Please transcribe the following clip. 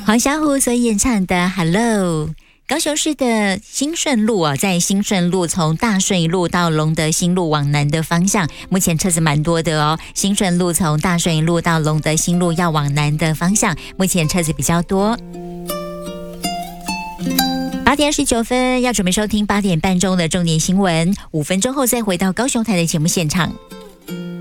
黄小琥所演唱的《Hello》。高雄市的新顺路在新顺路从大顺一路到龙德新路往南的方向，目前车子蛮多的哦。新顺路从大顺一路到龙德新路要往南的方向，目前车子比较多。8点19分，要准备收听8点半钟的重点新闻，5分钟后再回到高雄台的节目现场。